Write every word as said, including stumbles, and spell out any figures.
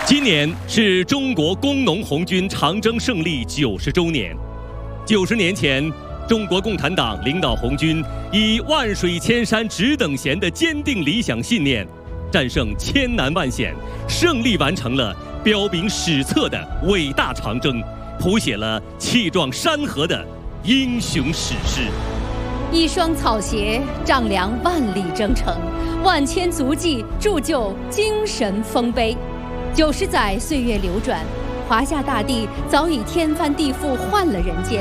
今年是中国工农红军长征胜利九十周年。九十年前，中国共产党领导红军以万水千山只等闲的坚定理想信念，战胜千难万险，胜利完成了彪炳史册的伟大长征，谱写了气壮山河的英雄史诗。 一双草鞋丈量万里征程，万千足迹铸就精神丰碑。九十载岁月流转，华夏大地早已天翻地覆换了人间。